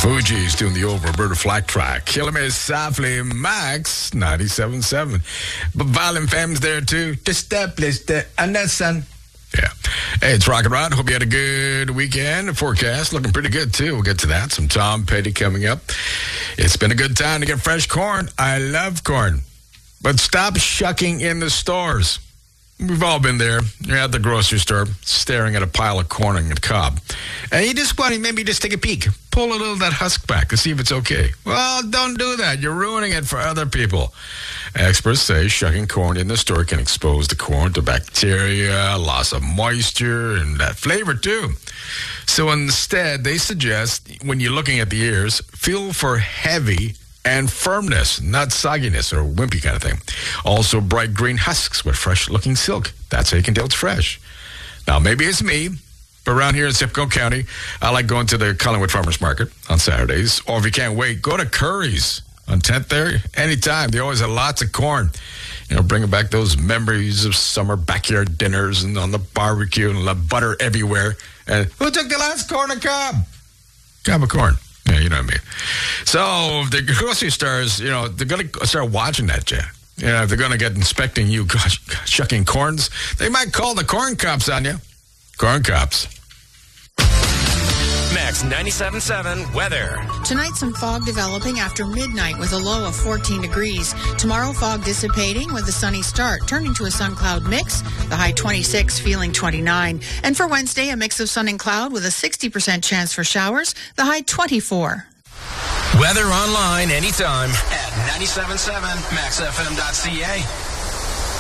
Fuji's doing the old Roberta Flack track. Killing Me Softly, Max 97.7. But Violent Femmes there too. And that's son. Yeah. Hey, it's Rock and Rod. Hope you had a good weekend. The forecast looking pretty good, too. We'll get to that. Some Tom Petty coming up. It's been a good time to get fresh corn. I love corn. But stop shucking in the stores. We've all been there. You're at the grocery store, staring at a pile of corn on the cob. And you just want to maybe just take a peek. Pull a little of that husk back to see if it's okay. Well, don't do that. You're ruining it for other people. Experts say shucking corn in the store can expose the corn to bacteria, loss of moisture, and that flavor too. So instead, they suggest when you're looking at the ears, feel for heavy and firmness, not sogginess or wimpy kind of thing. Also, bright green husks with fresh-looking silk. That's how you can tell it's fresh. Now, maybe it's me, but around here in Simcoe County, I like going to the Collingwood Farmers Market on Saturdays. Or if you can't wait, go to Curry's on 10th there. Anytime. They always have lots of corn. You know, bringing back those memories of summer backyard dinners and on the barbecue and the butter everywhere. And who took the last corn on cob? Cob of corn. Yeah, you know what I mean. So the grocery stores, you know, they're going to start watching that, Jay. You know, if they're going to get inspecting you shucking corns, they might call the corn cops on you. Corn cops. Max 97.7 weather. Tonight, some fog developing after midnight with a low of 14 degrees. Tomorrow, fog dissipating with a sunny start, turning to a sun-cloud mix. The high 26, feeling 29. And for Wednesday, a mix of sun and cloud with a 60% chance for showers. The high 24. Weather online anytime at 97.7maxfm.ca.